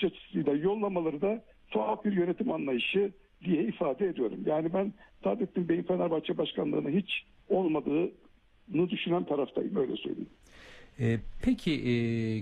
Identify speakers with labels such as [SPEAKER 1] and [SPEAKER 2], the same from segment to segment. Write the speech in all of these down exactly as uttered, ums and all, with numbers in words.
[SPEAKER 1] bakış açısıyla yollamaları da tuhaf bir yönetim anlayışı diye ifade ediyorum. Yani ben Saadettin Bey'in Fenerbahçe başkanlığına hiç olmadığını düşünen taraftayım, öyle söyleyeyim.
[SPEAKER 2] E, peki e,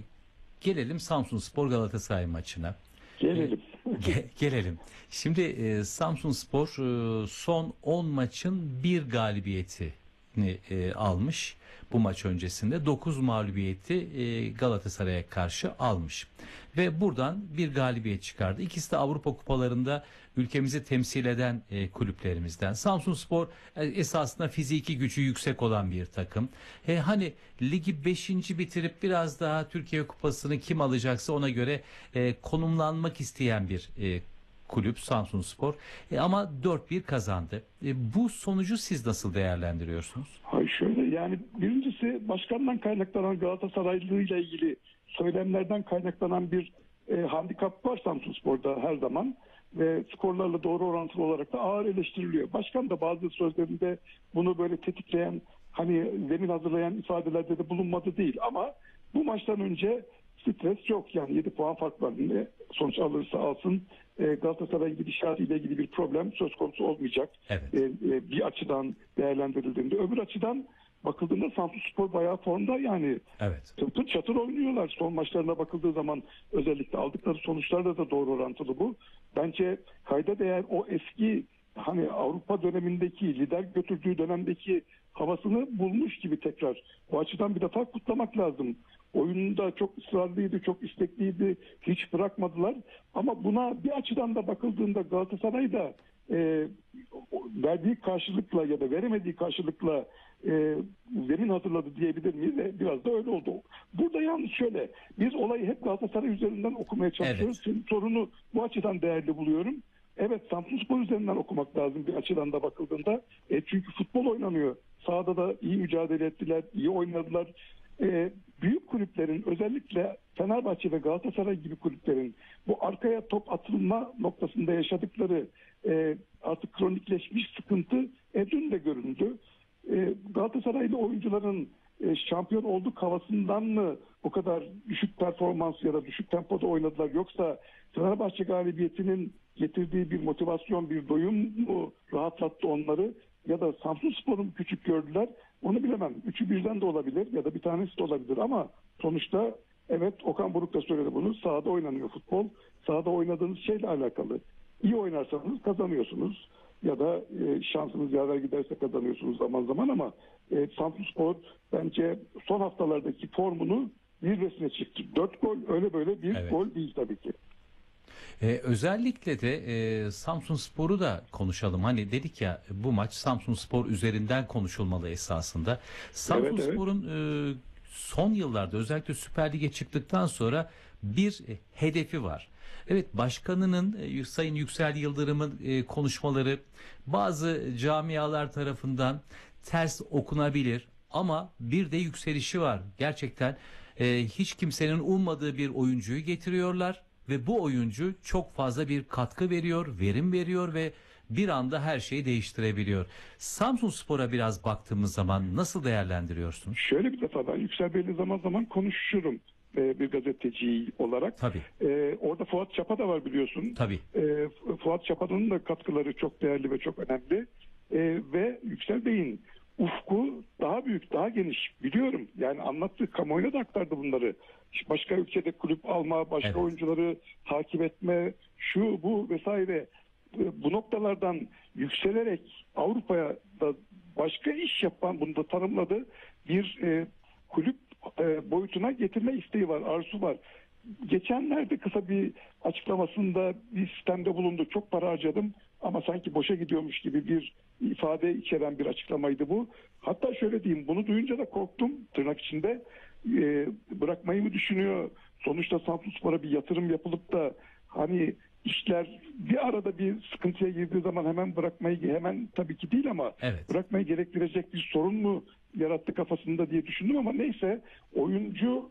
[SPEAKER 2] gelelim Samsunspor Galatasaray maçına.
[SPEAKER 1] Gelelim.
[SPEAKER 2] Ge- gelelim. Şimdi e, Samsunspor e, son on maçın bir galibiyetini e, almış. Bu maç öncesinde dokuz mağlubiyeti e, Galatasaray'a karşı almış. Ve buradan bir galibiyet çıkardı. İkisi de Avrupa kupalarında ülkemizi temsil eden e, kulüplerimizden. Samsunspor e, esasında fiziki gücü yüksek olan bir takım. E, hani ligi beşinci bitirip biraz daha Türkiye Kupası'nı kim alacaksa ona göre e, konumlanmak isteyen bir e, kulüp Samsunspor. E, ama dört bir kazandı. E, bu sonucu siz nasıl değerlendiriyorsunuz?
[SPEAKER 1] Hayır, şöyle, yani birincisi başkandan kaynaklanan, Galatasaraylı ile ilgili söylemlerden kaynaklanan bir e, handikap var Samsunspor'da her zaman ve skorlarla doğru orantılı olarak da ağır eleştiriliyor. Başkan da bazı sözlerinde bunu böyle tetikleyen, hani zemin hazırlayan ifadelerde de bulunmadı değil, ama bu maçtan önce stres yok, yani yedi puan fark var. Ne sonuç alırsa alsın e, Galatasaray gidişatıyla ilgili bir problem söz konusu olmayacak.
[SPEAKER 2] Evet.
[SPEAKER 1] E, e, bir açıdan değerlendirildiğinde, öbür açıdan bakıldığında Samsunspor bayağı formda, yani
[SPEAKER 2] Evet.
[SPEAKER 1] tıpır çatır oynuyorlar. Son maçlarına bakıldığı zaman özellikle aldıkları sonuçlarla da doğru orantılı bu. Bence kayda değer o eski, hani Avrupa dönemindeki, lider götürdüğü dönemdeki havasını bulmuş gibi tekrar. Bu açıdan bir defa kutlamak lazım. Oyununda çok ısrarlıydı, çok istekliydi, hiç bırakmadılar. Ama buna bir açıdan da bakıldığında Galatasaray da e, verdiği karşılıkla ya da veremediği karşılıkla e, zemin hazırladı diyebilir miyiz? E, biraz da öyle oldu. Burada yalnız şöyle, biz olayı hep Galatasaray üzerinden okumaya çalışıyoruz.
[SPEAKER 2] Evet.
[SPEAKER 1] Sorunu bu açıdan değerli buluyorum. Evet, Samsunspor üzerinden okumak lazım bir açıdan da bakıldığında. E, çünkü futbol oynanıyor. Sahada da iyi mücadele ettiler, iyi oynadılar. E, büyük kulüplerin, özellikle Fenerbahçe ve Galatasaray gibi kulüplerin bu arkaya top atılma noktasında yaşadıkları e, artık kronikleşmiş sıkıntı e, dün de göründü. E, Galatasaraylı oyuncuların e, şampiyon olduk havasından mı bu kadar düşük performans ya da düşük tempoda oynadılar, yoksa Fenerbahçe galibiyetinin getirdiği bir motivasyon, bir doyum mu rahatlattı onları, ya da Samsunspor'u mu küçük gördüler, onu bilemem. Üçü birden de olabilir ya da bir tanesi de olabilir, ama sonuçta evet, Okan Buruk da söyledi bunu, sahada oynanıyor futbol. Sahada oynadığınız şeyle alakalı. İyi oynarsanız kazanıyorsunuz ya da e, şansınız yaver giderse kazanıyorsunuz zaman zaman, ama e, Samsunspor bence son haftalardaki formunu zirvesine çıktı. Dört gol öyle böyle bir
[SPEAKER 2] Evet.
[SPEAKER 1] gol değil tabii ki.
[SPEAKER 2] Ee, özellikle de e, Samsunspor'u da konuşalım. Hani dedik ya, bu maç Samsunspor üzerinden konuşulmalı esasında. Samsunspor'un e, son yıllarda özellikle Süper Lig'e çıktıktan sonra bir e, hedefi var. Evet, başkanının e, Sayın Yüksel Yıldırım'ın e, konuşmaları bazı camialar tarafından ters okunabilir, ama bir de yükselişi var. Gerçekten e, hiç kimsenin ummadığı bir oyuncuyu getiriyorlar. Ve bu oyuncu çok fazla bir katkı veriyor, verim veriyor ve bir anda her şeyi değiştirebiliyor. Samsunspor'a biraz baktığımız zaman nasıl değerlendiriyorsunuz?
[SPEAKER 1] Şöyle, bir defa ben Yüksel Bey'le zaman zaman konuşurum e, bir gazeteci olarak.
[SPEAKER 2] Tabii.
[SPEAKER 1] E, orada Fuat Çapa da var, biliyorsun.
[SPEAKER 2] Tabii.
[SPEAKER 1] E, Fuat Çapa'nın da katkıları çok değerli ve çok önemli. E, ve Yüksel Bey'in ufku daha büyük, daha geniş. Biliyorum, yani anlattığı, kamuoyuna da aktardı bunları. Başka ülkede kulüp alma, başka
[SPEAKER 2] Evet.
[SPEAKER 1] oyuncuları takip etme, şu bu vesaire. Bu noktalardan yükselerek Avrupa'ya da başka iş yapan, bunu da tanımladı, bir e, kulüp e, boyutuna getirme isteği var, arzusu var. Geçenlerde kısa bir açıklamasında bir sistemde bulundu. Çok para harcadım ama sanki boşa gidiyormuş gibi bir ifade içeren bir açıklamaydı bu. Hatta şöyle diyeyim, bunu duyunca da korktum, tırnak içinde. E, bırakmayı mı düşünüyor? Sonuçta Samsunspor'a bir yatırım yapılıp da hani işler bir arada bir sıkıntıya girdiği zaman hemen bırakmayı, hemen tabii ki değil ama
[SPEAKER 2] Evet.
[SPEAKER 1] bırakmayı gerektirecek bir sorun mu yarattı kafasında diye düşündüm, ama neyse, oyuncu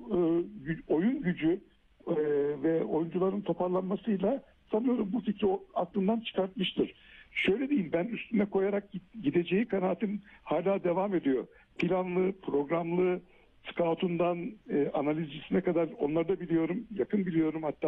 [SPEAKER 1] e, oyun gücü e, ve oyuncuların toparlanmasıyla sanıyorum bu fikri aklından çıkartmıştır. Şöyle diyeyim, ben üstüne koyarak gideceği kanaatim hala devam ediyor. Planlı, programlı, scoutundan e, analizcisine kadar onları da biliyorum, yakın biliyorum hatta.